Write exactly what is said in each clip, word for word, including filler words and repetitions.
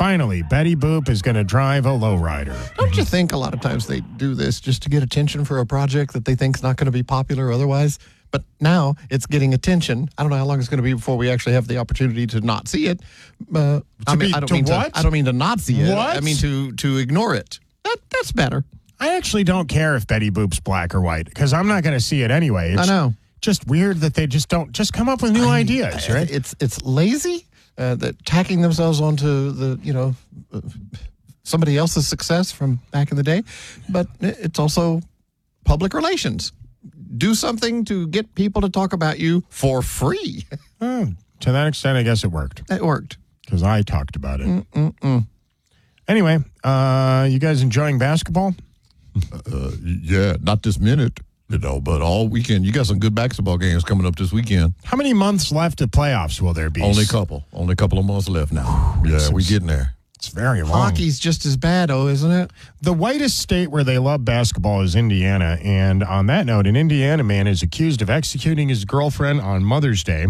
Finally, Betty Boop is going to drive a lowrider. Don't you think a lot of times they do this just to get attention for a project that they think is not going to be popular otherwise? But now it's getting attention. I don't know how long it's going to be before we actually have the opportunity to not see it. Uh, I mean, be, I don't to mean what? to. I don't mean to not see it. What? I mean to to ignore it. That that's better. I actually don't care if Betty Boop's black or white because I'm not going to see it anyway. It's I know. Just weird that they just don't just come up with new I, ideas, right? It's it's lazy. Uh, that tacking themselves onto the you know uh, somebody else's success from back in the day, but it's also public relations. Do something to get people to talk about you for free. Oh, to that extent, I guess it worked. It worked because I talked about it. Mm-mm-mm. Anyway, uh, you guys enjoying basketball? Uh, yeah, not this minute. You know, but all weekend, you got some good basketball games coming up this weekend. How many months left of playoffs will there be? Only a couple. Only a couple of months left now. Yeah, we getting there. It's very long. Hockey's just as bad, oh, isn't it? The whitest state where they love basketball is Indiana. And on that note, an Indiana man is accused of executing his girlfriend on Mother's Day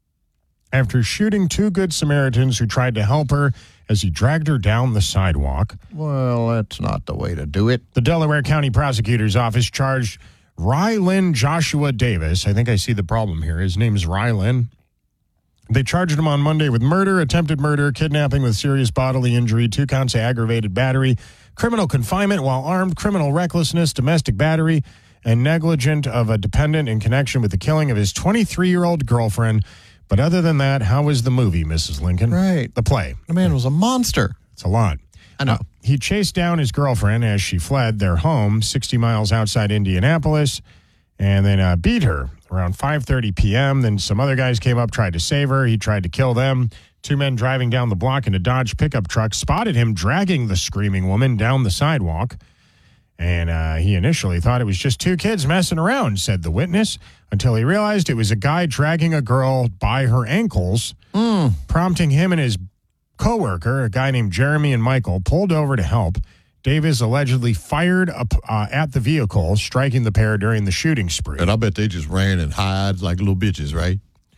after shooting two Good Samaritans who tried to help her as he dragged her down the sidewalk. Well, that's not the way to do it. The Delaware County Prosecutor's Office charged Rylan Joshua Davis. I think I see the problem here. His name is Rylan. They charged him on Monday with murder, attempted murder, kidnapping with serious bodily injury, two counts of aggravated battery, criminal confinement while armed, criminal recklessness, domestic battery, and negligent of a dependent in connection with the killing of his twenty-three-year-old girlfriend. But other than that, how was the movie, Missus Lincoln? Right. The play. The man was a monster. It's a lot. I know. Uh, he chased down his girlfriend as she fled their home sixty miles outside Indianapolis and then uh, beat her around five thirty p.m. Then some other guys came up, tried to save her. He tried to kill them. Two men driving down the block in a Dodge pickup truck spotted him dragging the screaming woman down the sidewalk. And uh, he initially thought it was just two kids messing around, said the witness, until he realized it was a guy dragging a girl by her ankles, mm. prompting him and his co-worker, a guy named Jeremy and Michael, pulled over to help. Davis allegedly fired up uh, at the vehicle, striking the pair during the shooting spree. And I bet they just ran and hid like little bitches, right?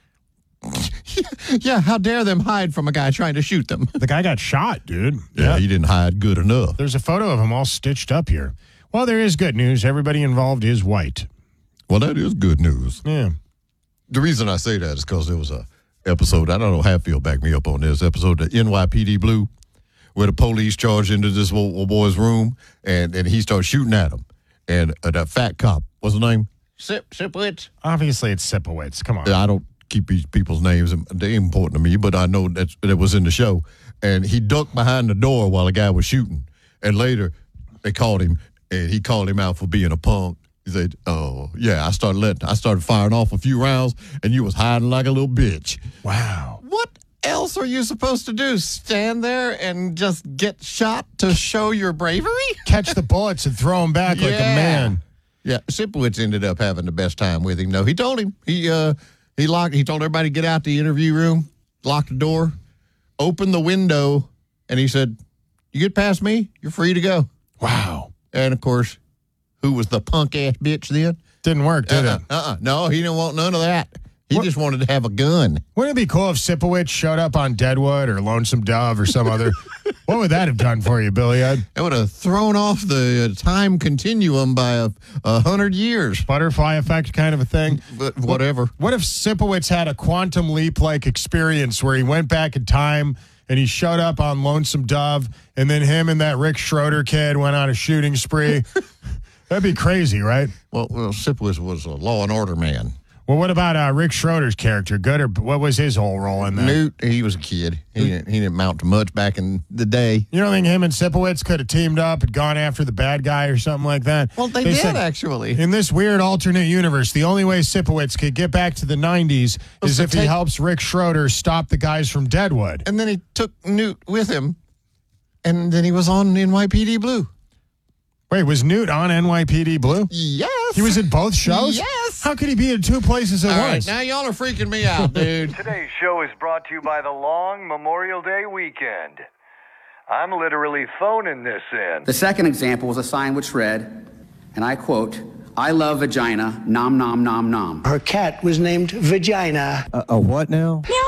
Yeah, how dare them hide from a guy trying to shoot them? The guy got shot, dude. Yeah, yeah, he didn't hide good enough. There's a photo of him all stitched up here. Well, there is good news. Everybody involved is white. Well, that is good news. Yeah. The reason I say that is because there was a episode, I don't know, Hatfield backed me up on this, episode of N Y P D Blue, where the police charged into this little, little boy's room, and, and he started shooting at him. And uh, that fat cop, what's his name? Sip, Sipowicz. Obviously, it's Sipowicz. Come on. I don't keep these people's names. They're important to me, but I know that that was in the show. And he ducked behind the door while the guy was shooting. And later, they called him, and he called him out for being a punk. He said, "Oh yeah, I started letting, I started firing off a few rounds, and you was hiding like a little bitch." Wow. What else are you supposed to do? Stand there and just get shot to show your bravery? Catch the bullets and throw them back like a Yeah. man. Yeah, Sipowicz ended up having the best time with him. No, he told him he uh he locked. He told everybody to get out the interview room, lock the door, open the window, and he said, "You get past me, you're free to go." Wow. And of course, who was the punk ass bitch then? Didn't work, did uh-uh, it? Uh-uh. No, he didn't want none of that. He What? just wanted to have a gun. Wouldn't it be cool if Sipowicz showed up on Deadwood or Lonesome Dove or some other? What would that have done for you, Billy Ed? It would have thrown off the time continuum by a, a hundred years. Butterfly effect kind of a thing? But whatever. What if Sipowicz had a quantum leap-like experience where he went back in time and he showed up on Lonesome Dove, and then him and that Rick Schroeder kid went on a shooting spree? That'd be crazy, right? Well, well, Sipowicz was a law and order man. Well, what about uh, Rick Schroeder's character? Good, or what was his whole role in that? Newt, he was a kid. He didn't, he didn't amount to much back in the day. You don't think him and Sipowicz could have teamed up and gone after the bad guy or something like that? Well, they, did, said, actually. in this weird alternate universe, the only way Sipowicz could get back to the nineties Was is to if he take- helps Rick Schroeder stop the guys from Deadwood. And then he took Newt with him, and then he was on N Y P D Blue. Wait, was Newt on N Y P D Blue? Yes. He was in both shows? Yes. How could he be in two places at All once? right, now y'all are freaking me out, dude. Today's show is brought to you by the long Memorial Day weekend. I'm literally phoning this in. The second example was a sign which read, and I quote, "I love vagina, nom nom nom nom." Her cat was named Vagina. A, a what now? Meow